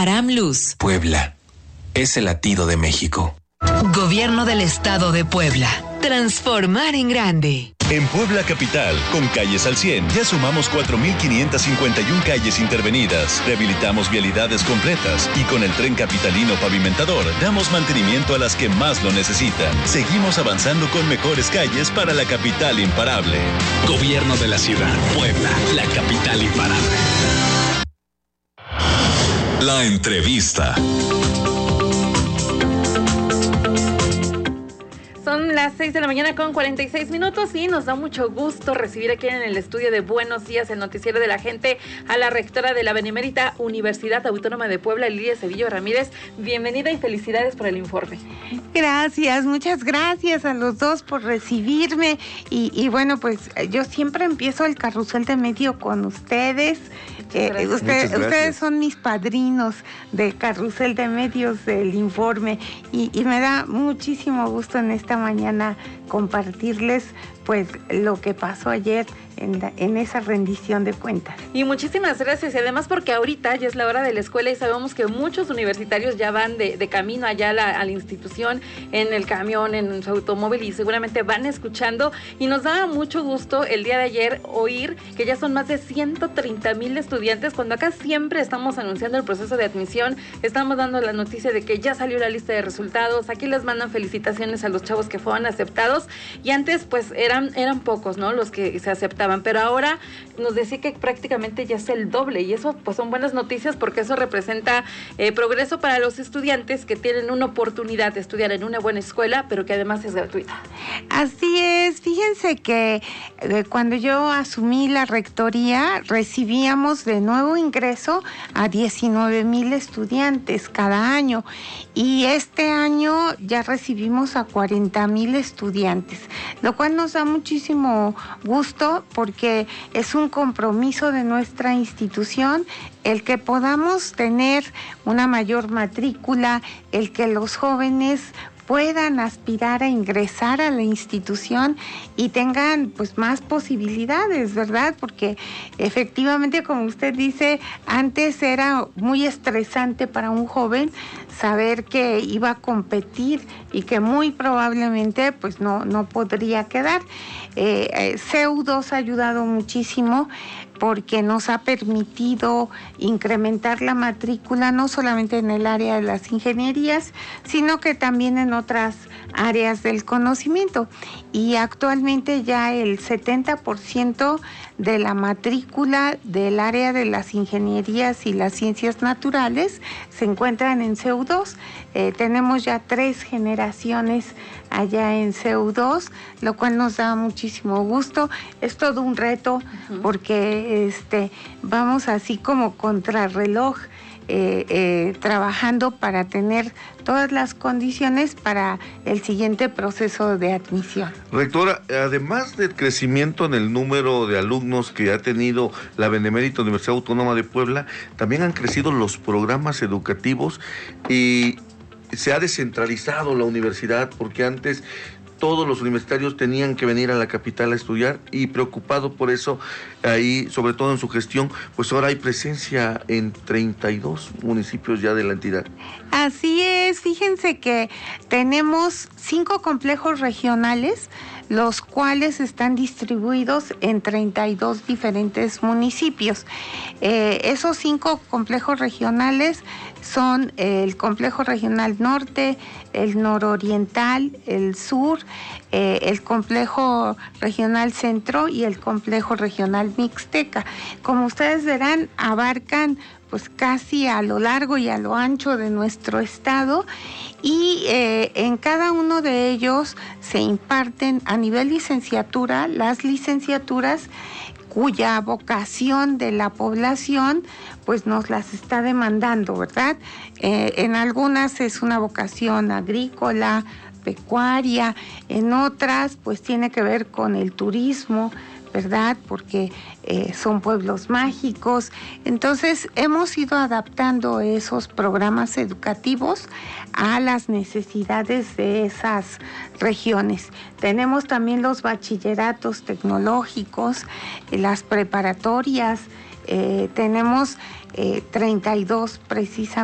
Aram Luz. Puebla es el latido de México. Gobierno del Estado de Puebla. Transformar en grande. En Puebla Capital, con calles al 100, ya sumamos 4,551 calles intervenidas, rehabilitamos vialidades completas y con el tren capitalino pavimentador damos mantenimiento a las que más lo necesitan. Seguimos avanzando con mejores calles para la capital imparable. Gobierno de la ciudad, Puebla, la capital imparable. La entrevista. Son las 6 de la mañana con 46 minutos y nos da mucho gusto recibir aquí en el estudio de Buenos Días, el noticiero de la gente, a la rectora de la Benemérita Universidad Autónoma de Puebla, Lidia Sevillo Ramírez. Bienvenida y felicidades por el informe. Gracias, muchas gracias a los dos por recibirme y bueno, pues yo siempre empiezo el carrusel de medio con ustedes. Ustedes son mis padrinos de carrusel de medios del informe y me da muchísimo gusto en esta mañana compartirles pues lo que pasó ayer en esa rendición de cuentas. Y muchísimas gracias, y además porque ahorita ya es la hora de la escuela y sabemos que muchos universitarios ya van de camino allá a la institución, en el camión, en su automóvil, y seguramente van escuchando, y nos da mucho gusto el día de ayer oír que ya son más de 130,000 estudiantes, cuando acá siempre estamos anunciando el proceso de admisión, estamos dando la noticia de que ya salió la lista de resultados, aquí les mandan felicitaciones a los chavos que fueron aceptados, y antes pues eran pocos, ¿no?, los que se aceptaban, pero ahora nos decía que prácticamente ya es el doble, y eso pues son buenas noticias porque eso representa progreso para los estudiantes que tienen una oportunidad de estudiar en una buena escuela, pero que además es gratuita. Así es, fíjense que cuando yo asumí la rectoría recibíamos de nuevo ingreso a 19,000 estudiantes cada año, y este año ya recibimos a 40,000 estudiantes, lo cual nos da muchísimo gusto porque es un compromiso de nuestra institución el que podamos tener una mayor matrícula, el que los jóvenes puedan aspirar a ingresar a la institución y tengan pues más posibilidades, ¿verdad? Porque efectivamente, como usted dice, antes era muy estresante para un joven saber que iba a competir y que muy probablemente pues no podría quedar. CEU2 ha ayudado muchísimo porque nos ha permitido incrementar la matrícula no solamente en el área de las ingenierías, sino que también en otras áreas del conocimiento. Y actualmente ya el 70% de la matrícula del área de las ingenierías y las ciencias naturales se encuentran en CEU2. Tenemos ya 3 generaciones allá en CEU2, lo cual nos da muchísimo gusto. Es todo un reto porque vamos así como contrarreloj, trabajando para tener todas las condiciones para el siguiente proceso de admisión. Rectora, además del crecimiento en el número de alumnos que ha tenido la Benemérita Universidad Autónoma de Puebla, también han crecido los programas educativos y se ha descentralizado la universidad, porque antes todos los universitarios tenían que venir a la capital a estudiar, y preocupado por eso, ahí, sobre todo en su gestión, pues ahora hay presencia en 32 municipios ya de la entidad. Así es, fíjense que tenemos 5 complejos regionales, los cuales están distribuidos en 32 diferentes municipios. Esos 5 complejos regionales son el Complejo Regional Norte, el Nororiental, el Sur, el Complejo Regional Centro y el Complejo Regional Mixteca. Como ustedes verán, abarcan pues casi a lo largo y a lo ancho de nuestro estado, y en cada uno de ellos se imparten a nivel licenciatura las licenciaturas cuya vocación de la población pues nos las está demandando, ¿verdad? En algunas es una vocación agrícola, pecuaria, en otras pues tiene que ver con el turismo, ¿verdad? Porque son pueblos mágicos. Entonces hemos ido adaptando esos programas educativos a las necesidades de esas regiones. Tenemos también los bachilleratos tecnológicos, las preparatorias, tenemos 32 precisamente